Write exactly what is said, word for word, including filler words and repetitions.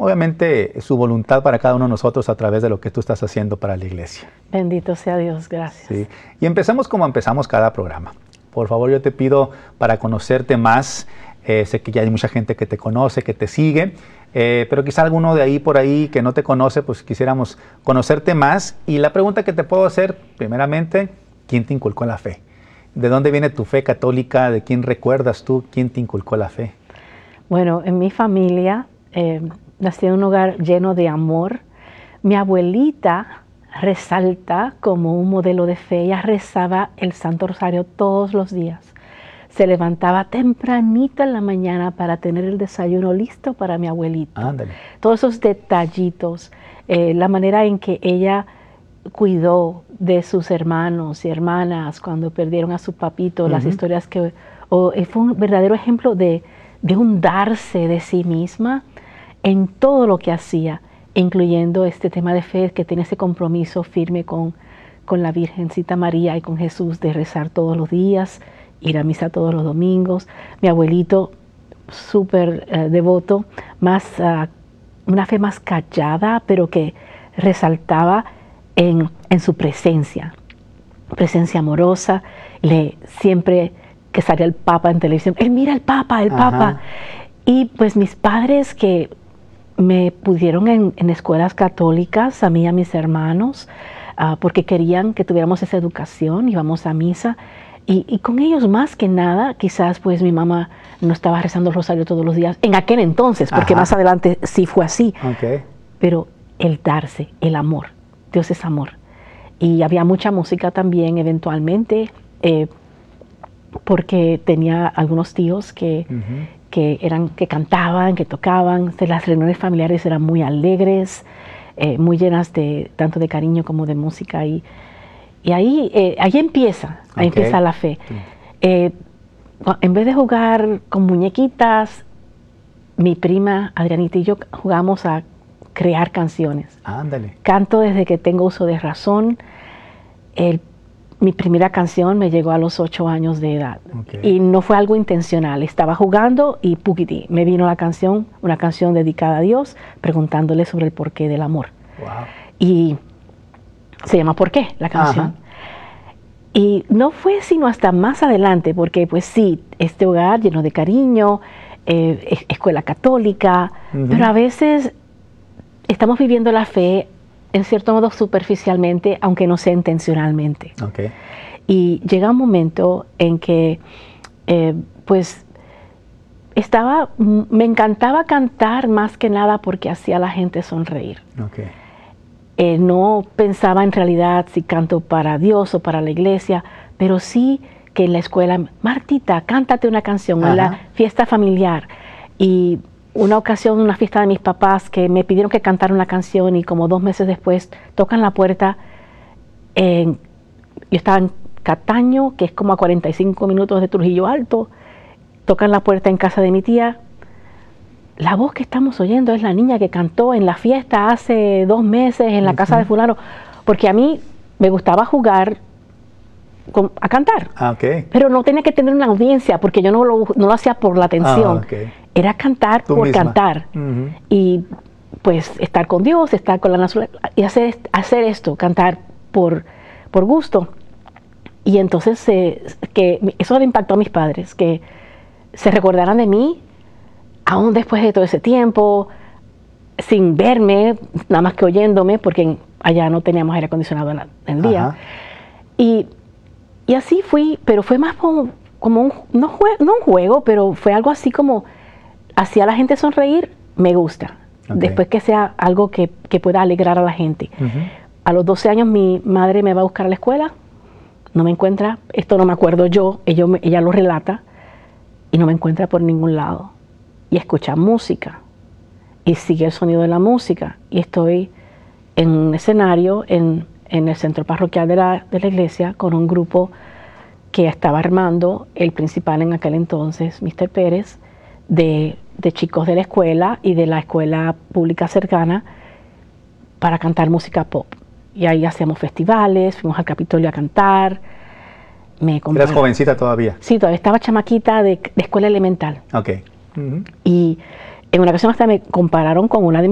obviamente su voluntad para cada uno de nosotros a través de lo que tú estás haciendo para la iglesia. Bendito sea Dios, gracias. Sí. Y empezamos como empezamos cada programa. Por favor, yo te pido para conocerte más, eh, sé que ya hay mucha gente que te conoce, que te sigue, eh, pero quizá alguno de ahí por ahí que no te conoce, pues quisiéramos conocerte más. Y la pregunta que te puedo hacer, primeramente, ¿quién te inculcó la fe? ¿De dónde viene tu fe católica? ¿De quién recuerdas tú? ¿Quién te inculcó la fe? Bueno, en mi familia, eh, nací en un hogar lleno de amor. Mi abuelita resalta como un modelo de fe. Ella rezaba el Santo Rosario todos los días. Se levantaba tempranito en la mañana para tener el desayuno listo para mi abuelito. Ándale. Todos esos detallitos, eh, la manera en que ella cuidó de sus hermanos y hermanas cuando perdieron a su papito, uh-huh. las historias que... Oh, fue un verdadero ejemplo de, de un darse de sí misma en todo lo que hacía, incluyendo este tema de fe, que tiene ese compromiso firme con, con la Virgencita María y con Jesús, de rezar todos los días, ir a misa todos los domingos. Mi abuelito, súper uh, devoto, más, uh, una fe más callada, pero que resaltaba en, en su presencia, presencia amorosa. Le, siempre que salía el Papa en televisión, él mira el Papa, el Ajá. Papa. Y pues mis padres que me pudieron en, en escuelas católicas, a mí y a mis hermanos, uh, porque querían que tuviéramos esa educación, íbamos a misa. Y, y con ellos más que nada, quizás pues mi mamá no estaba rezando el rosario todos los días, en aquel entonces, porque Ajá. más adelante sí fue así. Okay. Pero el darse, el amor, Dios es amor. Y había mucha música también eventualmente, eh, porque tenía algunos tíos que, uh-huh. que, eran, que cantaban, que tocaban. Las reuniones familiares eran muy alegres, eh, muy llenas de tanto de cariño como de música. Y, y ahí, eh, ahí empieza, ahí okay. empieza la fe. Sí. Eh, en vez de jugar con muñequitas, mi prima Adrianita y yo jugamos a crear canciones. Ándale. Canto desde que tengo uso de razón. El, mi primera canción me llegó a los ocho años de edad. Okay. Y no fue algo intencional. Estaba jugando y puquití, me vino la canción, una canción dedicada a Dios, preguntándole sobre el porqué del amor. Wow. Y se llama ¿Por qué? La canción. Ajá. Y no fue sino hasta más adelante, porque pues sí, este hogar lleno de cariño, eh, escuela católica, uh-huh. pero a veces estamos viviendo la fe en cierto modo superficialmente, aunque no sea intencionalmente. Okay. Y llega un momento en que, eh, pues, estaba, me encantaba cantar más que nada porque hacía a la gente sonreír. Okay. Eh, no pensaba en realidad si canto para Dios o para la iglesia, pero sí que en la escuela, Martita, cántate una canción, en la fiesta familiar. Y una ocasión, una fiesta de mis papás, que me pidieron que cantara una canción y como dos meses después tocan la puerta. En, yo estaba en Cataño, que es como a cuarenta y cinco minutos de Trujillo Alto. Tocan la puerta en casa de mi tía. La voz que estamos oyendo es la niña que cantó en la fiesta hace dos meses en la uh-huh. casa de fulano. Porque a mí me gustaba jugar con, a cantar. Ah, okay. Pero no tenía que tener una audiencia porque yo no lo, no lo hacía por la atención. Ah, okay. Era cantar Tú por misma. cantar. Uh-huh. Y pues estar con Dios, estar con la naturaleza y hacer, hacer esto, cantar por, por gusto. Y entonces eh, que eso le impactó a mis padres, que se recordaran de mí aún después de todo ese tiempo, sin verme, nada más que oyéndome, porque allá no teníamos aire acondicionado en, la, en el día. Y, y así fui, pero fue más como, como un, no, jue, no un juego, pero fue algo así como, hacía a la gente sonreír, me gusta. Okay. Después que sea algo que, que pueda alegrar a la gente. Uh-huh. A los doce años mi madre me va a buscar a la escuela, no me encuentra, esto no me acuerdo yo, ella, ella lo relata, y no me encuentra por ningún lado. Y escucha música, y sigue el sonido de la música, y estoy en un escenario en, en el centro parroquial de la, de la iglesia con un grupo que estaba armando el principal en aquel entonces, mister Pérez, de, de chicos de la escuela y de la escuela pública cercana para cantar música pop. Y ahí hacíamos festivales, fuimos al Capitolio a cantar. Me ¿Eras jovencita todavía? Sí, todavía estaba chamaquita de, de escuela elemental. Ok. Uh-huh. Y en una ocasión hasta me compararon con una de